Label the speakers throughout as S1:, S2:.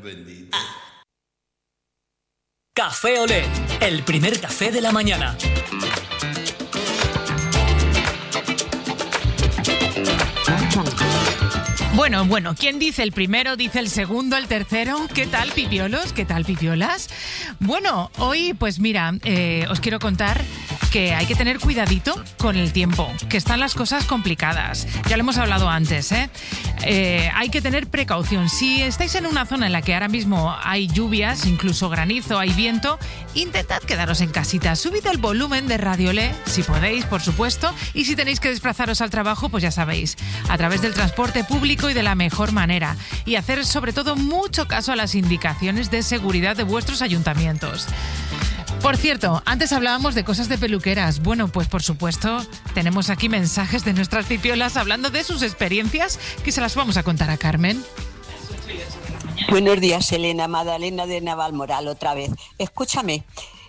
S1: bendito.
S2: Café Olé, el primer café de la mañana.
S3: Bueno, ¿quién dice el primero, dice el segundo, el tercero? ¿Qué tal, pipiolos? ¿Qué tal, pipiolas? Bueno, hoy, pues mira, os quiero contar que hay que tener cuidadito con el tiempo, que están las cosas complicadas. Ya lo hemos hablado antes, ¿eh? Hay que tener precaución. Si estáis en una zona en la que ahora mismo hay lluvias, incluso granizo, hay viento, intentad quedaros en casita. Subid el volumen de Radio Olé, si podéis, por supuesto, y si tenéis que desplazaros al trabajo, pues ya sabéis, a través del transporte público y de la mejor manera. Y hacer sobre todo mucho caso a las indicaciones de seguridad de vuestros ayuntamientos. Por cierto, antes hablábamos de cosas de peluqueras. Bueno, pues por supuesto, tenemos aquí mensajes de nuestras pipiolas hablando de sus experiencias, que se las vamos a contar a Carmen.
S4: Buenos días, Elena, Madalena de Navalmoral otra vez. Escúchame,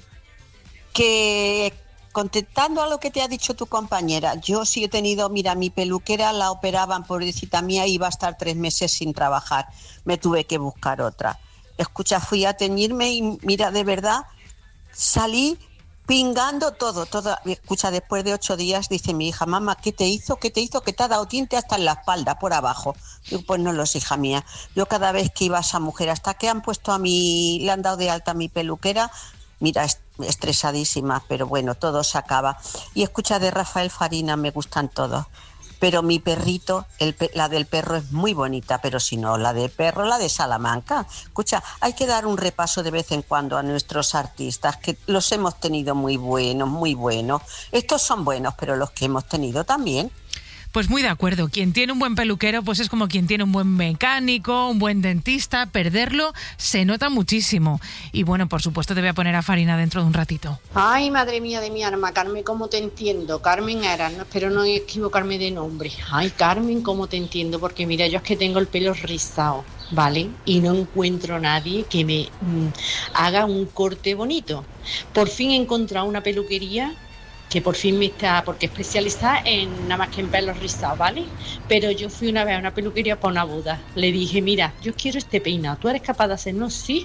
S4: que contestando a lo que te ha dicho tu compañera, yo sí he tenido, mira, mi peluquera la operaban, pobrecita mía, iba a estar 3 meses sin trabajar. Me tuve que buscar otra. Escucha, fui a teñirme y mira, de verdad, salí pingando todo. Escucha, después de 8 días dice mi hija, mamá, ¿qué te hizo? ¿Qué te ha dado tinte hasta en la espalda, por abajo? Digo, pues no lo sé, hija mía. Yo cada vez que iba a esa mujer, hasta que le han dado de alta a mi peluquera, mira, estresadísima, pero bueno, todo se acaba. Y escucha, de Rafael Farina me gustan todos. Pero mi perrito, la del perro es muy bonita, pero si no, la del perro, la de Salamanca. Escucha, hay que dar un repaso de vez en cuando a nuestros artistas, que los hemos tenido muy buenos, muy buenos. Estos son buenos, pero los que hemos tenido también.
S3: Pues muy de acuerdo. Quien tiene un buen peluquero, pues es como quien tiene un buen mecánico, un buen dentista. Perderlo se nota muchísimo. Y bueno, por supuesto te voy a poner a Farina dentro de un ratito.
S5: Ay, madre mía de mi alma, Carmen, ¿cómo te entiendo? Carmen Ara, no, espero no equivocarme de nombre. Ay, Carmen, ¿cómo te entiendo? Porque mira, yo es que tengo el pelo rizado, ¿vale? Y no encuentro nadie que me haga un corte bonito. Por fin he encontrado una peluquería que por fin me está, porque especializada en nada más que en pelos rizados, ¿vale? Pero yo fui una vez a una peluquería para una boda. Le dije, mira, yo quiero este peinado, ¿tú eres capaz de hacerlo? Sí.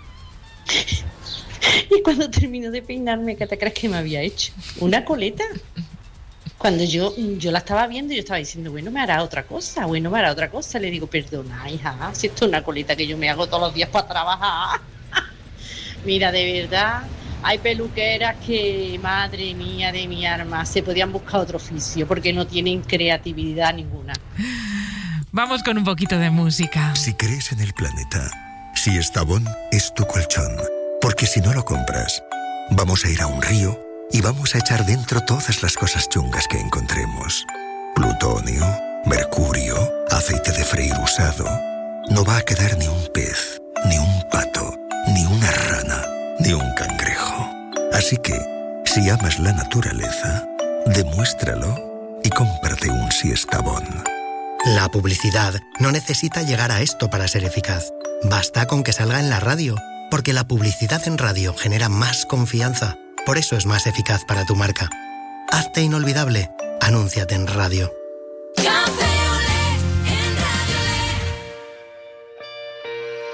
S5: Y cuando terminó de peinarme, ¿qué te crees que me había hecho? ¿Una coleta? Cuando yo la estaba viendo, yo estaba diciendo, bueno, me hará otra cosa. Le digo, perdona, hija, si esto es una coleta que yo me hago todos los días para trabajar. Mira, de verdad, hay peluqueras que, madre mía de mi alma, se podían buscar otro oficio porque no tienen creatividad ninguna.
S3: Vamos con un poquito de música.
S6: Si crees en el planeta, si Estavón es tu colchón, porque si no lo compras, vamos a ir a un río y vamos a echar dentro todas las cosas chungas que encontremos. Plutonio, mercurio, aceite de freír usado. No va a quedar ni un pez, ni un pato, ni una rana, ni un cangrejo. Así que, si amas la naturaleza, demuéstralo y cómprate un Siestabón.
S7: La publicidad no necesita llegar a esto para ser eficaz. Basta con que salga en la radio, porque la publicidad en radio genera más confianza. Por eso es más eficaz para tu marca. Hazte inolvidable. Anúnciate en radio.
S8: Café.